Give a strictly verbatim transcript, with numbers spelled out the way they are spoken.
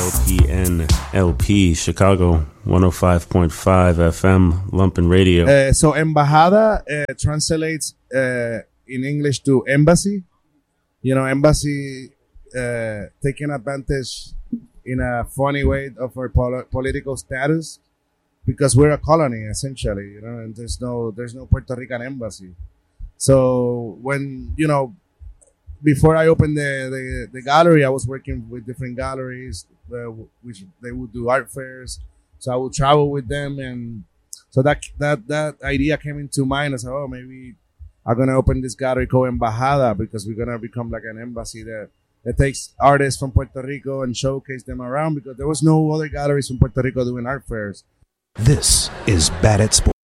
O P N L P, Chicago, one oh five point five F M, Lumpen Radio. Uh, so embajada uh, translates uh, in English to embassy. You know, embassy uh, taking advantage in a funny way of our pol- political status, because we're a colony essentially, you know, and there's no there's no Puerto Rican embassy. So when, you know, before I opened the, the, the gallery, I was working with different galleries, uh, which they would do art fairs. So I would travel with them, and so that that that idea came into mind. I said, oh, maybe I'm gonna open this gallery called Embajada, because we're gonna become like an embassy that that takes artists from Puerto Rico and showcase them around, because there was no other galleries from Puerto Rico doing art fairs. This is Bad at Sports.